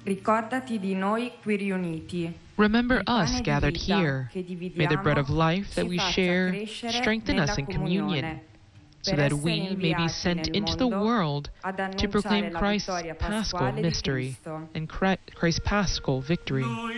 Ricordati di noi qui riuniti. Remember Il pane us di gathered vita here. che May the bread of dividiamo life that ci we faccia share crescere strengthen nella us in communion, comunione, so per that essere we may be inviati sent nel into the mondo world ad to annunciare proclaim la Christ's vittoria paschal pasquale di mystery Cristo. and Christ's paschal victory.